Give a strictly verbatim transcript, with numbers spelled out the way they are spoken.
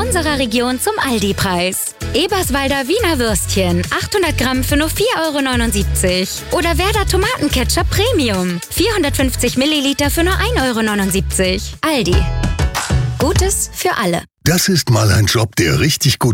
unserer Region zum Aldi-Preis. Eberswalder Wiener Würstchen, achthundert Gramm für nur vier Euro neunundsiebzig. Oder Werder Tomatenketchup Premium, vierhundertfünfzig Milliliter für nur ein Euro neunundsiebzig. Aldi. Gutes für alle. Das ist mal ein Job, der richtig gut